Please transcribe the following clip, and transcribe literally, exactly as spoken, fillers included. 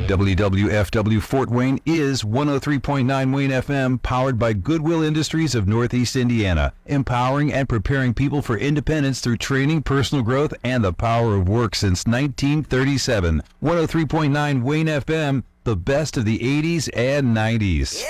W W F W Fort Wayne is one oh three point nine Wayne F M, powered by Goodwill Industries of Northeast Indiana, empowering and preparing people for independence through training, personal growth, and the power of work since nineteen thirty-seven. one oh three point nine Wayne F M, the best of the eighties and nineties.